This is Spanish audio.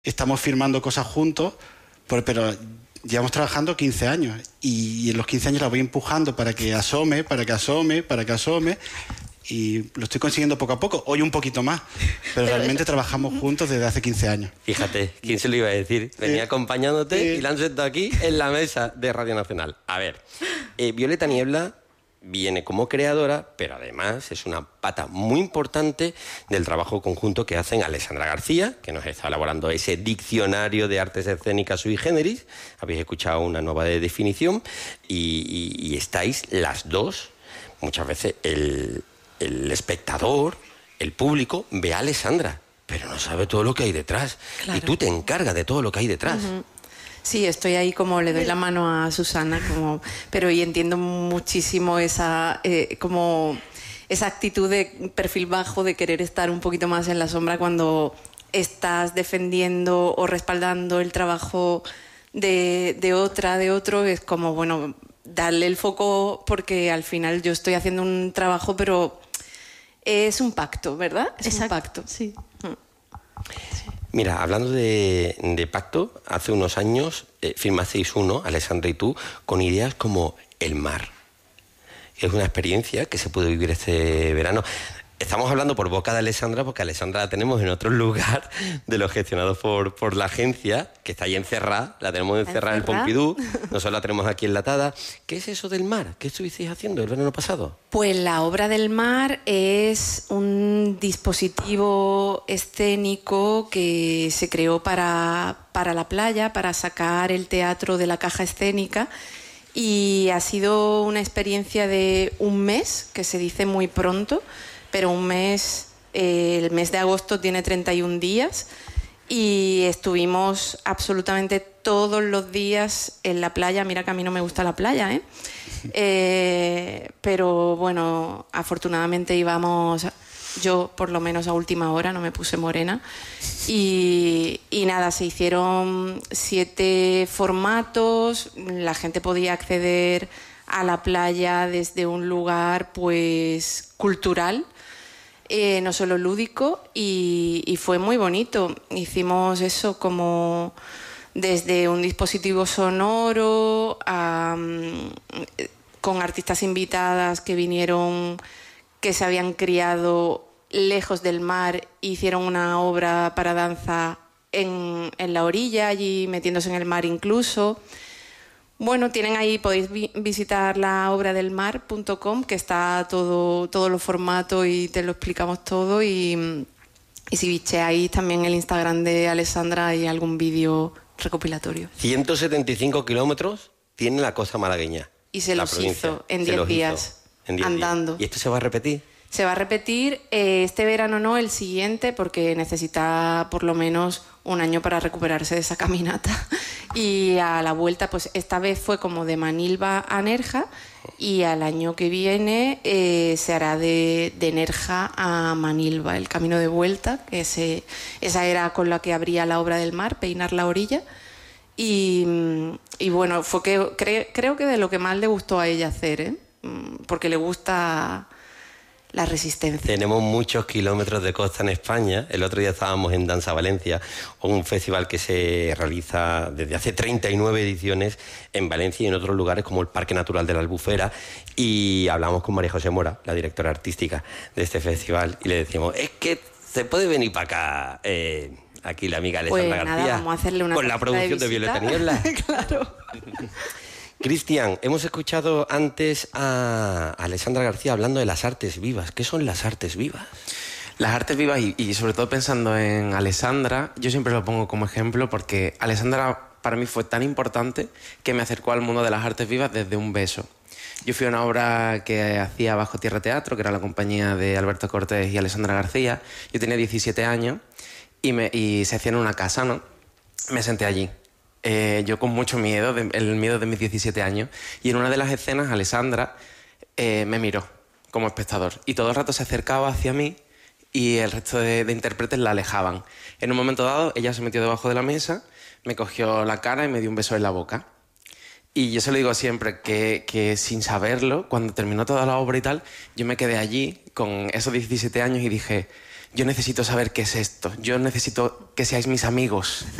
estamos firmando cosas juntos, pero llevamos trabajando 15 años y en los 15 años la voy empujando para que asome, para que asome, para que asome. Y lo estoy consiguiendo poco a poco, hoy un poquito más, pero realmente trabajamos juntos desde hace 15 años. Fíjate, ¿quién se lo iba a decir? Venía acompañándote y la han sentado aquí en la mesa de Radio Nacional. A ver, Violeta Niebla viene como creadora, pero además es una pata muy importante del trabajo conjunto que hacen Alessandra García, que nos está elaborando ese diccionario de artes escénicas sui generis. Habéis escuchado una nueva definición y estáis las dos. Muchas veces el espectador, el público, ve a Alessandra, pero no sabe todo lo que hay detrás. Claro. Y tú te encargas de todo lo que hay detrás. Uh-huh. Sí, estoy ahí como le doy la mano a Susana, pero y entiendo muchísimo esa actitud de perfil bajo, de querer estar un poquito más en la sombra cuando estás defendiendo o respaldando el trabajo de otro. Es como, bueno, darle el foco, porque al final yo estoy haciendo un trabajo, pero es un pacto, ¿verdad? Es Exacto. Un pacto. Sí. Mira, hablando de pacto, hace unos años firmasteis uno, Alessandra y tú, con ideas como el mar. Es una experiencia que se puede vivir este verano. Estamos hablando por boca de Alessandra, porque Alessandra la tenemos en otro lugar de los gestionados por la agencia, que está ahí encerrada, la tenemos encerrada en el Pompidou, nosotros la tenemos aquí enlatada. ¿Qué es eso del mar? ¿Qué estuvisteis haciendo el verano pasado? Pues la obra del mar es un dispositivo escénico que se creó para la playa, para sacar el teatro de la caja escénica, y ha sido una experiencia de un mes, que se dice muy pronto, pero un mes, el mes de agosto tiene 31 días y estuvimos absolutamente todos los días en la playa. Mira que a mí no me gusta la playa, pero bueno, afortunadamente íbamos, yo por lo menos a última hora, no me puse morena, y nada, se hicieron 7 formatos, la gente podía acceder a la playa desde un lugar pues cultural, no solo lúdico, y fue muy bonito. Hicimos eso como desde un dispositivo sonoro con artistas invitadas que vinieron, que se habían criado lejos del mar, hicieron una obra para danza en la orilla, allí metiéndose en el mar incluso. Bueno, tienen ahí, podéis visitar la obradelmar.com, que está todos los formatos y te lo explicamos todo. Y si bicheáis también el Instagram de Alessandra, hay algún vídeo recopilatorio. 175 kilómetros tiene la costa malagueña. Y se los hizo en 10 días, andando. ¿Y esto se va a repetir? Se va a repetir este verano, no, el siguiente, porque necesita por lo menos un año para recuperarse de esa caminata. Y a la vuelta, pues esta vez fue como de Manilva a Nerja, y al año que viene se hará de Nerja a Manilva, el camino de vuelta, que esa era con la que abría la obra del mar, peinar la orilla. Y bueno, fue creo que de lo que más le gustó a ella hacer, porque le gusta la resistencia. Tenemos muchos kilómetros de costa en España. El otro día estábamos en Danza Valencia, un festival que se realiza desde hace 39 ediciones en Valencia y en otros lugares como el Parque Natural de la Albufera, y hablamos con María José Mora, la directora artística de este festival, y le decíamos, es que se puede venir para acá aquí la amiga Alessandra García, nada, vamos a hacerle una con la producción de Violeta Niebla. Claro. Cristian, hemos escuchado antes a Alessandra García hablando de las artes vivas. ¿Qué son las artes vivas? Las artes vivas, y sobre todo pensando en Alessandra, yo siempre lo pongo como ejemplo porque Alessandra para mí fue tan importante que me acercó al mundo de las artes vivas desde un beso. Yo fui a una obra que hacía Bajo Tierra Teatro, que era la compañía de Alberto Cortés y Alessandra García. Yo tenía 17 años y se hacía en una casa, ¿no? Me senté allí. Yo con mucho miedo, el miedo de mis 17 años, y en una de las escenas Alessandra me miró como espectador y todo el rato se acercaba hacia mí y el resto de intérpretes la alejaban. En un momento dado ella se metió debajo de la mesa, me cogió la cara y me dio un beso en la boca. Y yo se lo digo siempre, que sin saberlo, cuando terminó toda la obra y tal, yo me quedé allí con esos 17 años y dije, yo necesito saber qué es esto, yo necesito que seáis mis amigos.